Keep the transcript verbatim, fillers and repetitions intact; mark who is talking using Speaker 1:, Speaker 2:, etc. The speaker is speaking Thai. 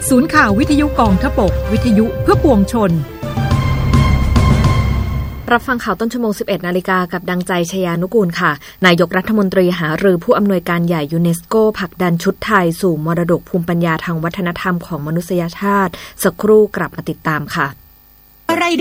Speaker 1: ศูนย์ข่าววิทยุกองทพบกวิทยุเพื่อปวงชน
Speaker 2: รับฟังข่าวต้นชั่วโมง สิบเอ็ดนาฬิกากับดังใจชยานุกูลค่ะนายกรัฐมนตรีหารือผู้อำนวยการใหญ่ยูเนสโกผลักดันชุดไทยสู่มรดกภูมิปัญญาทางวัฒนธรรมของมนุษยชาติสักครู่กลับมาติดตามค่ะ